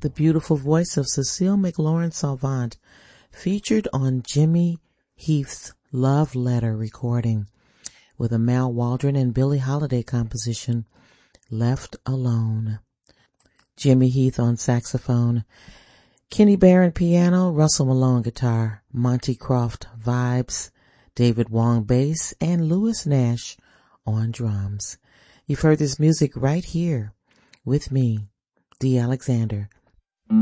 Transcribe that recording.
the beautiful voice of Cecile McLaurin-Salvant, featured on Jimmy Heath's Love Letter recording, with a Mal Waldron and Billie Holiday composition, Left Alone. Jimmy Heath on saxophone, Kenny Barron piano, Russell Malone guitar, Monty Croft vibes, David Wong bass, and Louis Nash on drums. You've heard this music right here with me, Dee Alexander,